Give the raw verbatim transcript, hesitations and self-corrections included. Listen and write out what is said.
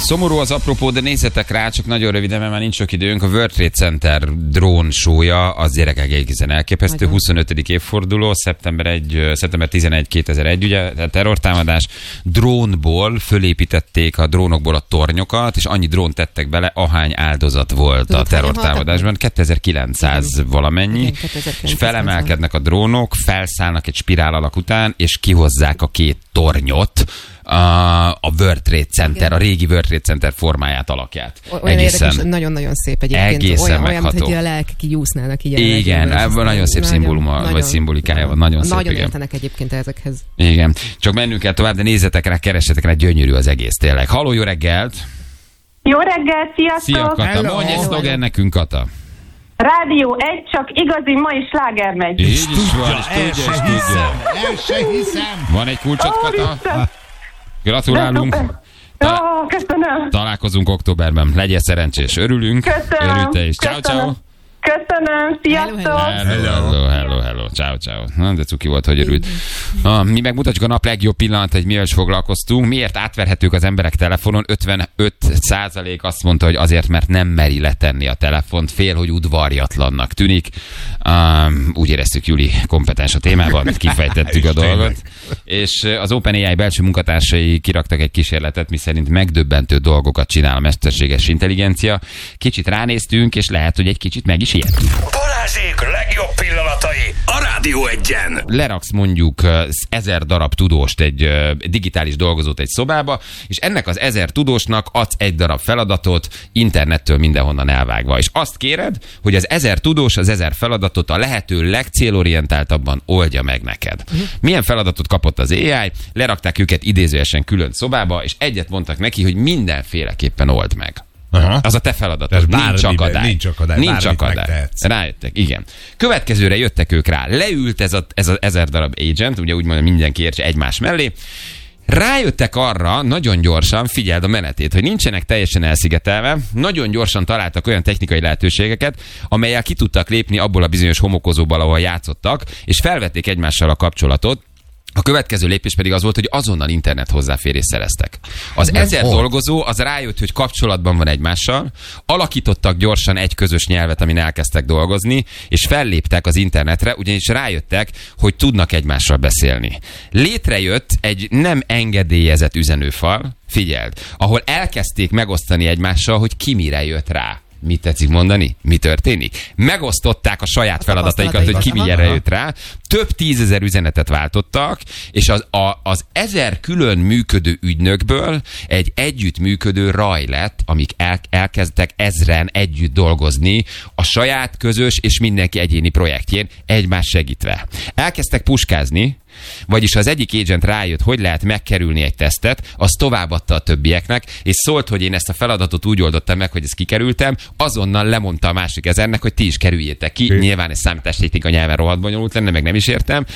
Szomorú az apropó, de nézzetek rá, csak nagyon röviden, mert már nincs sok időnk. A World Trade Center drón show-ja, az gyerekek egészen elképesztő. Nagyon. huszonötödik évforduló, szeptember elseje, szeptember tizenegy kétezer-egy, ugye, a terrortámadás. Drónból fölépítették a drónokból a tornyokat, és annyi drónt tettek bele, ahány áldozat volt Tudod, a terrortámadásban. kétezer-kilencszáz valamennyi. Igen, és felemelkednek a drónok, felszállnak egy spirál alak után, és kihozzák a két tornyot, a, a World Trade Center, igen. a régi World Trade Center formáját, alakját. Olyan egészen, érdekes, nagyon-nagyon szép egyébként. Egészen olyan, megható. Olyan, hogy a lelkek kiúsznának így. Igen, ebben nagyon szép szimbóluma, vagy szimbolikája van. Nagyon szép, Nagyon igen. értenek egyébként ezekhez. Igen, csak mennünk kell tovább, de nézzetek rá, keressetek rá, gyönyörű az egész tényleg. Halló, jó reggelt! Jó reggelt, sziasztok! Szia, Kata, mondj egy szlogen nekünk, Kata. Rádió egy, csak igazi mai sláger megy. Így is van, és tudja, és tudja. El se hiszem. Van egy kulcsot, Kata? Gratulálunk. Jó, köszönöm. Találkozunk októberben. Legyél szerencsés. Örülünk. Köszönöm. Örülj te is. Ciao, ciao. Köszönöm, sziasztok! Hello, hello, hello, hello. Ciao, ciao. Na, de cuki volt, hogy örült. Ah, mi megmutatjuk a nap legjobb pillanat, hogy mivel is foglalkoztunk. Miért átverhetők az emberek telefonon? ötvenöt százalék azt mondta, hogy azért, mert nem meri letenni a telefont, fél, hogy udvarjatlannak tűnik. Um, úgy éreztük, Juli kompetens a témában, kifejtettük a dolgot. És az OpenAI belső munkatársai kiraktak egy kísérletet, miszerint megdöbbentő dolgokat csinál a mesterséges intelligencia. Kicsit ránéztünk, és lehet, hogy egy kicsit meg is ijedtünk. Balázsék legjobb pillanatai a Rádió egyen. Leraksz mondjuk ezer darab tudóst, egy digitális dolgozót egy szobába, és ennek az ezer tudósnak adsz egy darab feladatot, internettől mindenhonnan elvágva. És azt kéred, hogy az ezer tudós az ezer feladatot a lehető legcélorientáltabban oldja meg neked. Uh-huh. Milyen feladatot kapott az á i? Lerakták őket idézőesen külön szobába, és egyet mondtak neki, hogy mindenféleképpen old meg. Aha. Az a te feladatod. Nincs akadály. Nincs akadály. Nincs akadály. Rájöttek, igen. Következőre jöttek ők rá. Leült ez a, ez a ezer darab agent, ugye úgy mondom, mindenki értse egymás mellé. Rájöttek arra nagyon gyorsan, figyeld a menetét, hogy nincsenek teljesen elszigetelve, nagyon gyorsan találtak olyan technikai lehetőségeket, amelyel ki tudtak lépni abból a bizonyos homokozóból, ahol játszottak, és felvették egymással a kapcsolatot. A következő lépés pedig az volt, hogy azonnal internet hozzáférést szereztek. Az ezer oh. dolgozó az rájött, hogy kapcsolatban van egymással, alakítottak gyorsan egy közös nyelvet, amin elkezdtek dolgozni, és felléptek az internetre, ugyanis rájöttek, hogy tudnak egymással beszélni. Létrejött egy nem engedélyezett üzenőfal, figyeld, ahol elkezdték megosztani egymással, hogy ki mire jött rá. Mit tetszik mondani? Mi történik? Megosztották a saját feladataikat, hogy ki milyenre jött rá. Több tízezer üzenetet váltottak, és az, a, az ezer külön működő ügynökből egy együttműködő raj lett, amik el, elkezdtek ezren együtt dolgozni a saját közös és mindenki egyéni projektjén, egymás segítve. Elkezdtek puskázni, vagyis az egyik agent rájött, hogy lehet megkerülni egy tesztet, az továbbadta a többieknek, és szólt, hogy én ezt a feladatot úgy oldottam meg, hogy ezt kikerültem, azonnal lemondta a másik ezernek, hogy ti is kerüljétek ki. Nyilván ez számítástechnika nyelven rohadt bonyolult lenne, meg nem is értem,